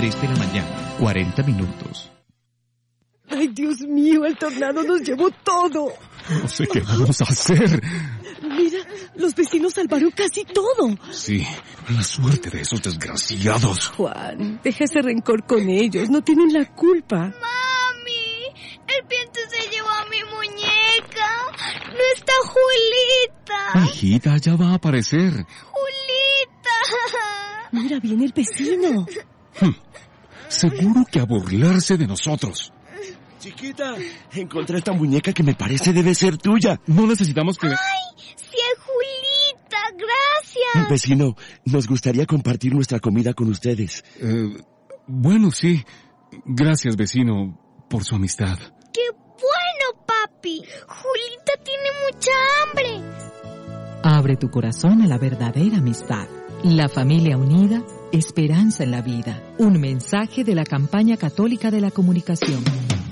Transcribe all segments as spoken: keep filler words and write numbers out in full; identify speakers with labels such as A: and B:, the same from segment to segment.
A: tres de la mañana, cuarenta minutos.
B: ¡Ay, Dios mío! El tornado nos llevó todo.
A: No sé qué vamos a hacer.
B: Mira, los vecinos salvaron casi todo.
A: Sí, la suerte de esos desgraciados.
B: Juan, deja ese rencor con ellos. No tienen la culpa.
C: ¡Mami! El viento se llevó a mi muñeca. ¡No está Julita!
A: Hijita, ya va a aparecer.
C: ¡Julita!
B: Mira, viene el vecino.
A: Hmm, seguro que a burlarse de nosotros.
D: Chiquita, encontré esta muñeca que me parece debe ser tuya.
A: No necesitamos que...
C: ¡Ay! ¡Sí es Julita! ¡Gracias!
D: Vecino, nos gustaría compartir nuestra comida con ustedes.
A: Eh, bueno, sí. Gracias, vecino, por su amistad.
C: ¡Qué bueno, papi! Julita tiene mucha hambre.
E: Abre tu corazón a la verdadera amistad. La familia unida, esperanza en la vida. Un mensaje de la campaña católica de la comunicación.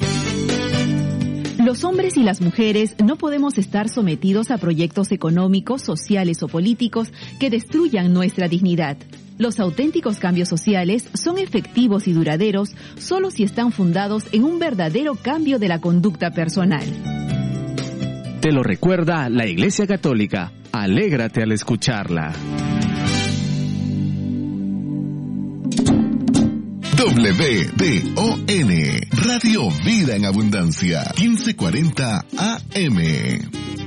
F: Los hombres y las mujeres no podemos estar sometidos a proyectos económicos, sociales o políticos que destruyan nuestra dignidad. Los auténticos cambios sociales son efectivos y duraderos solo si están fundados en un verdadero cambio de la conducta personal.
G: Te lo recuerda la Iglesia Católica. Alégrate al escucharla.
H: W D O N, Radio Vida en Abundancia, quince cuarenta A M.